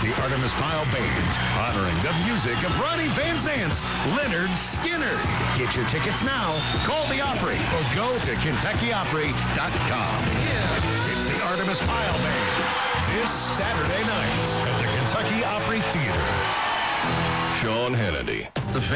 the Artemis Pyle Band, honoring the music of Ronnie Van Zant's Leonard Skinner. Get your tickets now. Call the Opry or go to KentuckyOpry.com. It's the Artemis Pyle Band this Saturday night at the Kentucky Opry Theater. Sean Hannity.